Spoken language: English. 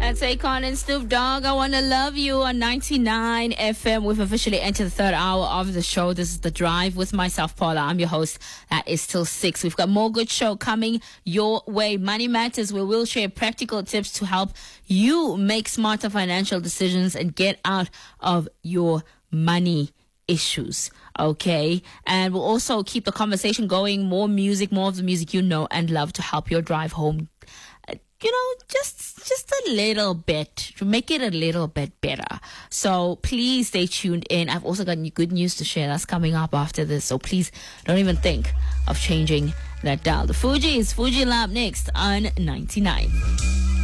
That's Akon and Snoop Dogg. I Wanna Love You on 99 FM. We've officially entered the third hour of the show. This is The Drive with myself, Paula. I'm your host. That is till 6. We've got more good show coming your way. Money Matters, where we'll share practical tips to help you make smarter financial decisions and get out of your money issues. Okay, and we'll also keep the conversation going. More music, more of the music you know and love to help your drive home. Just a little bit to make it a little bit better. So please stay tuned in. I've also got good news to share. That's coming up after this. So please don't even think of changing that dial. The Fugees, Fuji Lab next on 99.